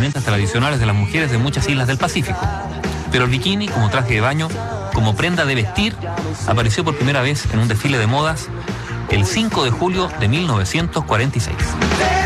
vestimentas tradicionales de las mujeres de muchas islas del Pacífico. Pero el bikini, como traje de baño, como prenda de vestir, apareció por primera vez en un desfile de modas el 5 de julio de 1946.